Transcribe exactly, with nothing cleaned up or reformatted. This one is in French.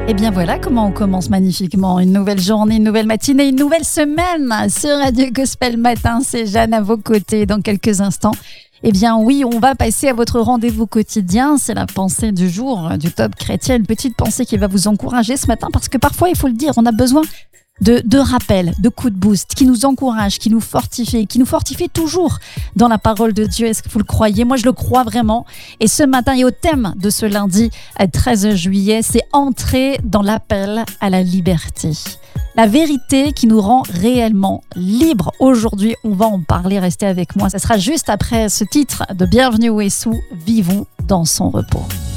Et bien voilà comment on commence magnifiquement. Une nouvelle journée, une nouvelle matinée, une nouvelle semaine sur Radio Gospel Matin. C'est Jeanne à vos côtés dans quelques instants. Eh bien oui, on va passer à votre rendez-vous quotidien. C'est la pensée du jour du Top Chrétien. Une petite pensée qui va vous encourager ce matin parce que parfois, il faut le dire, on a besoin de, de rappels, de coups de boost qui nous encouragent, qui nous fortifient, qui nous fortifient toujours dans la parole de Dieu. Est-ce que vous le croyez? Moi, je le crois vraiment. Et ce matin, et au thème de ce lundi treize juillet, c'est entrer dans l'appel à la liberté. La vérité qui nous rend réellement libres. Aujourd'hui, on va en parler. Restez avec moi. Ça sera juste après ce titre de Bienvenue Ouessou, Vivons dans son repos.